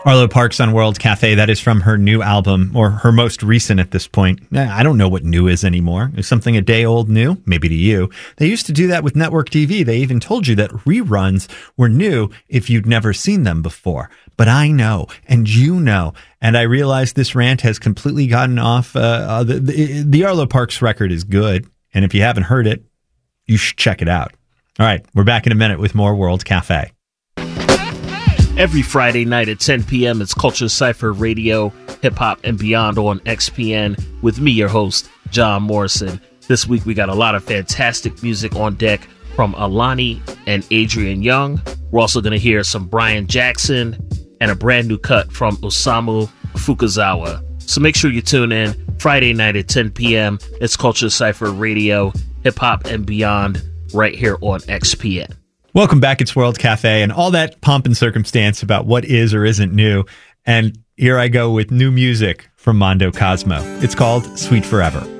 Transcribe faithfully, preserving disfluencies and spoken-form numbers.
Arlo Parks on World Cafe. That is from her new album, or her most recent at this point. I don't know what new is anymore. Is something a day old new? Maybe to you. They used to do that with network T V. They even told you that reruns were new if you'd never seen them before. But I know, and you know, and I realize this rant has completely gotten off. Uh, uh, the, the, the Arlo Parks record is good, and if you haven't heard it, you should check it out. All right, we're back in a minute with more World Cafe. Every Friday night at ten p.m., it's Culture Cypher Radio, Hip Hop and Beyond on X P N with me, your host, John Morrison. This week, we got a lot of fantastic music on deck from Alani and Adrian Young. We're also going to hear some Brian Jackson and a brand new cut from Osamu Fukuzawa. So make sure you tune in Friday night at ten p.m. It's Culture Cypher Radio, Hip Hop and Beyond, right here on X P N. Welcome back. It's World Cafe and all that pomp and circumstance about what is or isn't new. And here I go with new music from Mondo Cosmo. It's called Sweet Forever.